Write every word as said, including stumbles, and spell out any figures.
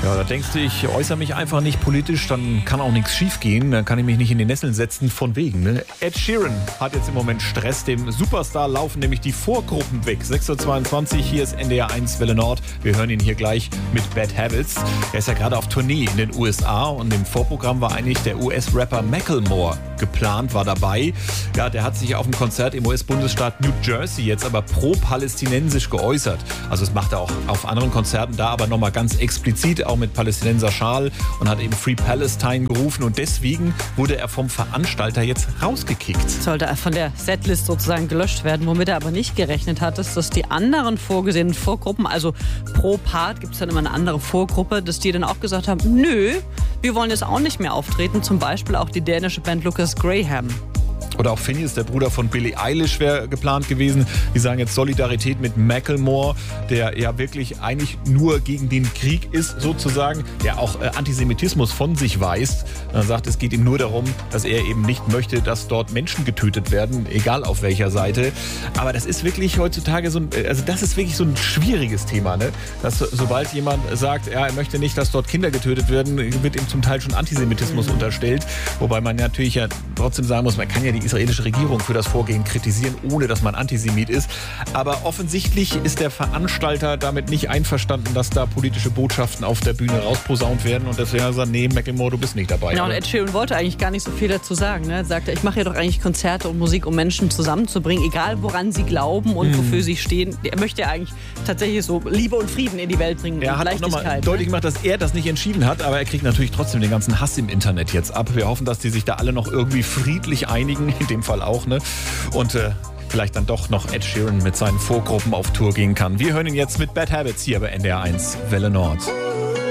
Ja, da denkst du, ich äußere mich einfach nicht politisch, dann kann auch nichts schief gehen, dann kann ich mich nicht in die Nesseln setzen, von wegen. Ne? Ed Sheeran hat jetzt im Moment Stress, dem Superstar laufen nämlich die Vorgruppen weg. sechs Uhr zweiundzwanzig, hier ist N D R eins Welle Nord. Wir hören ihn hier gleich mit Bad Habits. Er ist ja gerade auf Tournee in den U S A und im Vorprogramm war eigentlich der U S-Rapper Macklemore geplant, war dabei. Ja, der hat sich auf dem Konzert im U S-Bundesstaat New Jersey jetzt aber pro-palästinensisch geäußert. Also das macht er auch auf anderen Konzerten da, aber nochmal ganz explizit, auch mit Palästinenser Schal und hat eben Free Palestine gerufen und deswegen wurde er vom Veranstalter jetzt rausgekickt. Sollte er von der Setlist sozusagen gelöscht werden, womit er aber nicht gerechnet hat, ist, dass die anderen vorgesehenen Vorgruppen, also pro Part gibt es dann immer eine andere Vorgruppe, dass die dann auch gesagt haben, nö, wir wollen jetzt auch nicht mehr auftreten, zum Beispiel auch die dänische Band Lucas Graham. Oder auch Finneas, der Bruder von Billie Eilish, wäre geplant gewesen. Die sagen jetzt Solidarität mit Macklemore, der ja wirklich eigentlich nur gegen den Krieg ist, sozusagen, der auch äh, Antisemitismus von sich weist. Er sagt, es geht ihm nur darum, dass er eben nicht möchte, dass dort Menschen getötet werden, egal auf welcher Seite. Aber das ist wirklich heutzutage so ein, also das ist wirklich so ein schwieriges Thema, ne? Dass sobald jemand sagt, ja, er möchte nicht, dass dort Kinder getötet werden, wird ihm zum Teil schon Antisemitismus mhm. unterstellt. Wobei man natürlich ja trotzdem sagen muss, man kann ja die israelische Regierung für das Vorgehen kritisieren, ohne dass man Antisemit ist. Aber offensichtlich ist der Veranstalter damit nicht einverstanden, dass da politische Botschaften auf der Bühne rausposaunt werden und deswegen sagt, nee, Macklemore, du bist nicht dabei. Ja, und Ed Sheeran wollte eigentlich gar nicht so viel dazu sagen. Ne? Er sagte, ich mache ja doch eigentlich Konzerte und Musik, um Menschen zusammenzubringen, egal woran sie glauben und hm. wofür sie stehen. Er möchte ja eigentlich tatsächlich so Liebe und Frieden in die Welt bringen. Er hat auch nochmal deutlich gemacht, dass er das nicht entschieden hat, aber er kriegt natürlich trotzdem den ganzen Hass im Internet jetzt ab. Wir hoffen, dass die sich da alle noch irgendwie friedlich einigen, in dem Fall auch, ne? Und äh, vielleicht dann doch noch Ed Sheeran mit seinen Vorgruppen auf Tour gehen kann. Wir hören ihn jetzt mit Bad Habits hier bei N D R eins Welle Nord.